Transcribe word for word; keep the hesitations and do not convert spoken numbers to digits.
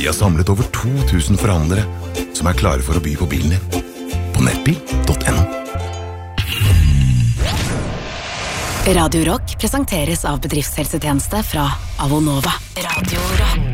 Vi har samlet over to tusen forhandlere som er klare for å by på bilen din. På nettbil punktum no. Radio Rock presenteres av bedriftshelsetjeneste fra Avonova. Radio Rock.